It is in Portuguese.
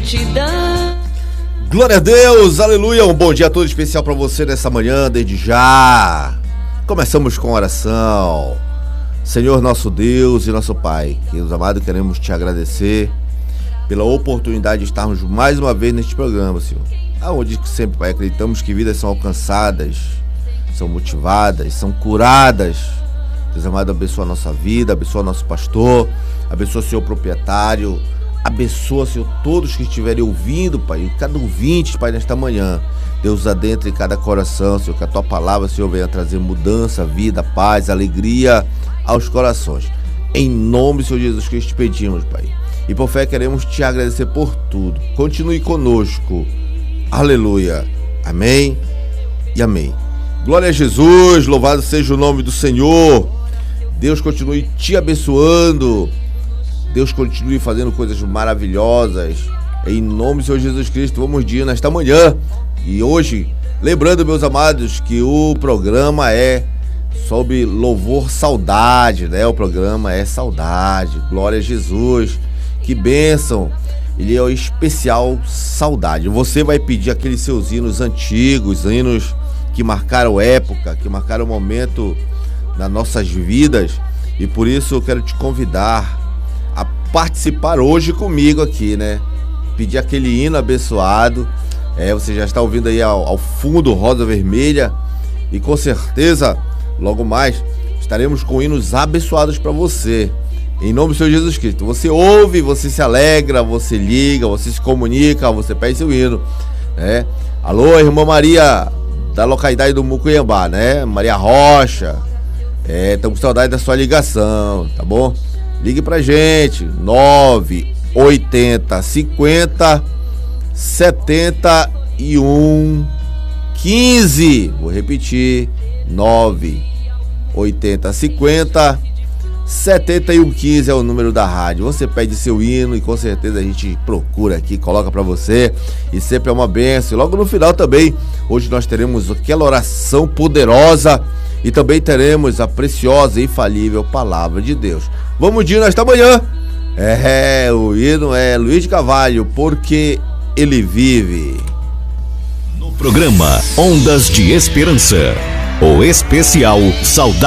gratidão. Glória a Deus, aleluia, um bom dia todo especial para você nessa manhã, desde já. Começamos com oração. Senhor nosso Deus e nosso Pai, queridos amados, queremos te agradecer pela oportunidade de estarmos mais uma vez neste programa, Senhor. Aonde sempre, Pai, acreditamos que vidas são alcançadas, são motivadas, são curadas. Deus amado, abençoa a nossa vida, abençoa nosso pastor, abençoa o Senhor proprietário, abençoa, Senhor, todos que estiverem ouvindo, Pai, cada ouvinte, Pai, nesta manhã. Deus adentre em cada coração, Senhor, que a Tua palavra, Senhor, venha trazer mudança, vida, paz, alegria aos corações. Em nome do Senhor Jesus Cristo te pedimos, Pai. E por fé queremos te agradecer por tudo. Continue conosco. Aleluia. Amém e amém. Glória a Jesus, louvado seja o nome do Senhor. Deus continue te abençoando. Deus continue fazendo coisas maravilhosas. Em nome do Senhor Jesus Cristo, vamos dia nesta manhã. E hoje, lembrando, meus amados, que o programa é sobre louvor saudade, né? O programa é saudade. Glória a Jesus. Que bênção. Ele é o especial saudade. Você vai pedir aqueles seus hinos antigos, hinos que marcaram época, que marcaram momento nas nossas vidas. E por isso eu quero te convidar a participar hoje comigo aqui, né? Pedir aquele hino abençoado. Você já está ouvindo aí ao fundo Rosa Vermelha. E com certeza, logo mais, estaremos com hinos abençoados para você. Em nome do Senhor Jesus Cristo. Você ouve, você se alegra, você liga, você se comunica, você pede seu hino, né? Alô, irmã Maria, da localidade do Mucuyambá, né? Maria Rocha. Estamos com saudade da sua ligação, tá bom? Ligue pra gente, 980 50 71 15. Vou repetir, 980 50 7115 é o número da rádio. Você pede seu hino e com certeza a gente procura aqui, coloca pra você. E sempre é uma bênção. E logo no final também, hoje nós teremos aquela oração poderosa e também teremos a preciosa e infalível palavra de Deus. Vamos de hino nesta manhã. O hino é Luiz de Carvalho, Porque Ele Vive. No programa Ondas de Esperança, o especial Saudade.